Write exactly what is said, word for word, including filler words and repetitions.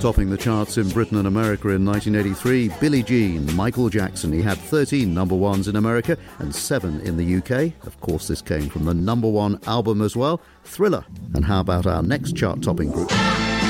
Topping the charts in Britain and America in nineteen eighty-three, Billie Jean, Michael Jackson. He had thirteen number ones in America and seven in the U K. Of course, this came from the number one album as well, Thriller. And how about our next chart-topping group?